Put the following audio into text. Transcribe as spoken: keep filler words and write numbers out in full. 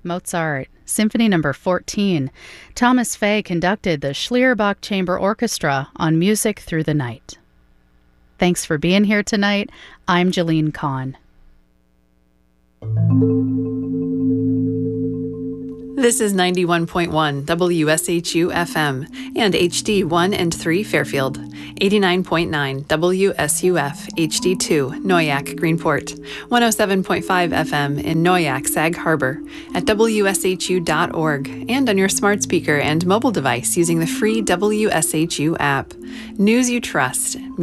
Mozart, Symphony Number fourteen. Thomas Fay conducted the Schlierbach Chamber Orchestra on Music Through the Night. Thanks for being here tonight. I'm Jalene Kahn. This is ninety-one point one W S H U F M and H D one and three Fairfield, eighty-nine point nine W S U F H D two Noyac Greenport, one oh seven point five F M in Noyac Sag Harbor, at W S H U dot org, and on your smart speaker and mobile device using the free W S H U app. News you trust.